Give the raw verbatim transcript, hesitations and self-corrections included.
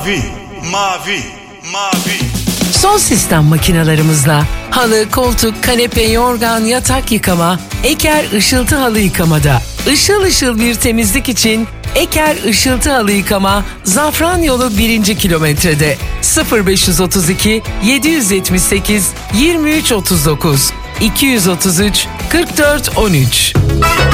Mavi, mavi, mavi. Son sistem makinalarımızla halı, koltuk, kanepe, yorgan, yatak yıkama, Eker ışıltı halı yıkamada. Işıl ışıl bir temizlik için Eker ışıltı halı yıkama Zafran Yolu birinci kilometrede sıfır beş otuz iki yedi yetmiş sekiz yirmi üç otuz dokuz iki yüz otuz üç kırk dört on üç.